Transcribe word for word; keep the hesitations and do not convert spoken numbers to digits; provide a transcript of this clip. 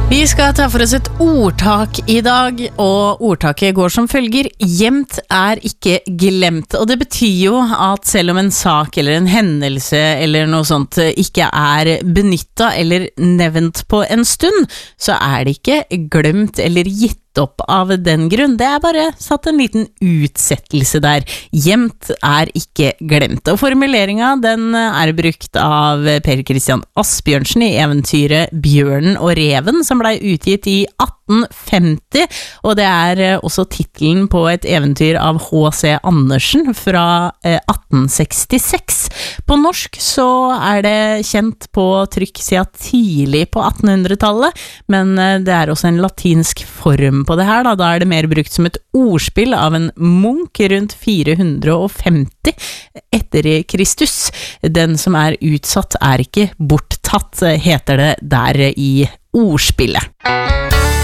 Vi skal ta for oss et ordtak I dag, og ordtaket går som følger: gjemt er ikke glemt. Og det betyr jo at selv om en sak eller en hendelse eller noe sånt ikke er benyttet eller nevnt på en stund, så er det ikke glemt eller gitt opp av den grunn. Det er bare satt en liten utsettelse der. Gjemt er ikke glemt. Og formuleringen den er brukt av Per Christian Asbjørnsen I eventyret Bjørnen og Reven, som ble utgitt I atten femti, og det er også titelen på et eventyr av H C Andersen fra atten sekstiseks. På norsk så er det kjent på trykk siden tidlig på attenhundretallet, men det er også en latinsk form på det her, da. Da er det mer brukt som et ordspill av en munk rundt fire hundre og femti etter Kristus. Den som er utsatt er ikke borttatt, heter det der I ordspillet.